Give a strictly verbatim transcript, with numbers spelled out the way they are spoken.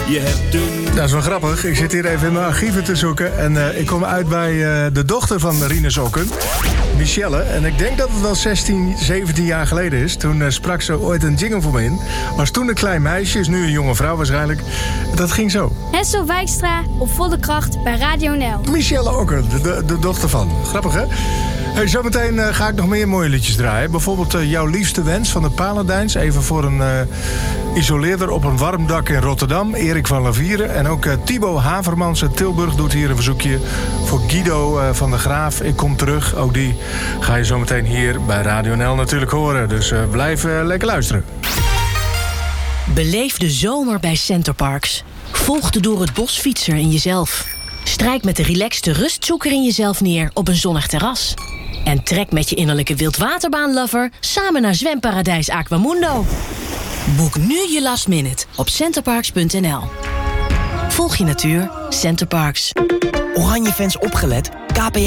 Je hebt een... Dat is wel grappig. Ik zit hier even in mijn archieven te zoeken. En uh, ik kom uit bij uh, de dochter van Rinus Okken, Michelle. En ik denk dat het wel zestien, zeventien jaar geleden is. Toen uh, sprak ze ooit een jingle voor me in. Was toen een klein meisje, is nu een jonge vrouw waarschijnlijk. Dat ging zo. Hessel Wijkstra op volle kracht bij Radio Nel. Michelle Okken, de, de, de dochter van. Grappig, hè? Hey, zometeen uh, ga ik nog meer mooie liedjes draaien. Bijvoorbeeld uh, Jouw liefste wens van de Paladijns. Even voor een uh, isoleerder op een warm dak in Rotterdam. Erik van Lavieren. En ook uh, Thibaut Havermans uit Tilburg doet hier een verzoekje. Voor Guido uh, van der Graaf. Ik kom terug. Ook die ga je zometeen hier bij Radio Nel natuurlijk horen. Dus uh, blijf uh, lekker luisteren. Beleef de zomer bij Centerparks. Volg de door het bos fietser in jezelf. Strijk met de relaxte rustzoeker in jezelf neer op een zonnig terras. En trek met je innerlijke wildwaterbaanlover samen naar zwemparadijs Aquamundo. Boek nu je last minute op centerparks punt n l. Volg je natuur, Centerparks. Oranje fans opgelet. K P